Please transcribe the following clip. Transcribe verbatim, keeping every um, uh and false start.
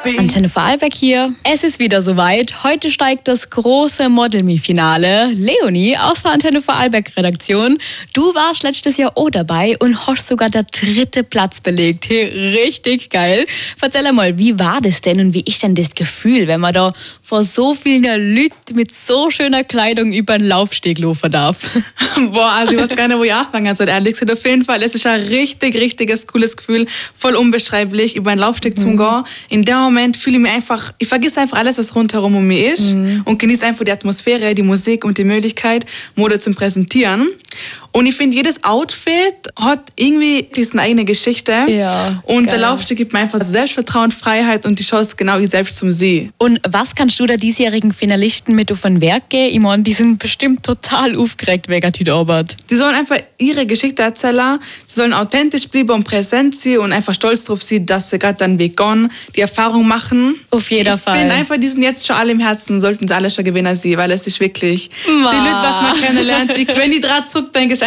Antenne Vorarlberg hier. Es ist wieder soweit. Heute steigt das große Model Me Finale. Leonie aus der Antenne Vorarlberg Redaktion. Du warst letztes Jahr auch dabei und hast sogar der dritte Platz belegt. Hey, richtig geil. Erzähl mal, wie war das denn und wie ist denn das Gefühl, wenn man da vor so vielen Leuten mit so schöner Kleidung über den Laufsteg laufen darf? Boah, also ich weiß gar nicht, wo ich anfangen soll, ehrlich gesagt. Auf jeden Fall, es ist ein richtig, richtiges, cooles Gefühl. Voll unbeschreiblich, über den Laufsteg mhm. zu gehen. In dem Moment fühle ich mich einfach, ich vergesse einfach alles, was rundherum um mich ist mhm. und genieße einfach die Atmosphäre, die Musik und die Möglichkeit, Mode zu präsentieren. Und ich finde, jedes Outfit hat irgendwie diese eigene Geschichte. Ja, und geil. Der Laufsteg gibt mir einfach Selbstvertrauen, Freiheit und die Chance, genau ich selbst zum sehen. Und was kannst du der diesjährigen Finalisten mit auf den Werk gehen? Ich meine, die sind bestimmt total aufgeregt wegen der Arbeit. Die sollen einfach ihre Geschichte erzählen, sie sollen authentisch bleiben und präsent sein und einfach stolz darauf sein, dass sie gerade den Weg gehen, die Erfahrung machen. Auf jeden ich Fall. Ich finde einfach, die sind jetzt schon alle im Herzen, sollten sie alle schon Gewinner sein, weil es ist wirklich Ma. die Leute, was man kennenlernt. Ich, wenn ich dran zurückdenke, ist